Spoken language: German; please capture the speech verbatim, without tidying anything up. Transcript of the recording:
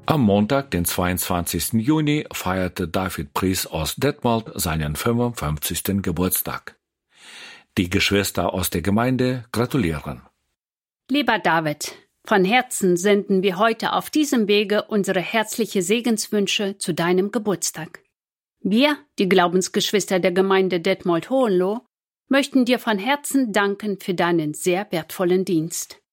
Am Montag, den zweiundzwanzigsten Juni, feierte David Pries aus Detmold seinen fünfundfünfzigsten Geburtstag. Die Geschwister aus der Gemeinde gratulieren. Lieber David, von Herzen senden wir heute auf diesem Wege unsere herzliche Segenswünsche zu deinem Geburtstag. Wir, die Glaubensgeschwister der Gemeinde Detmold-Hohenlohe, möchten dir von Herzen danken für deinen sehr wertvollen Dienst.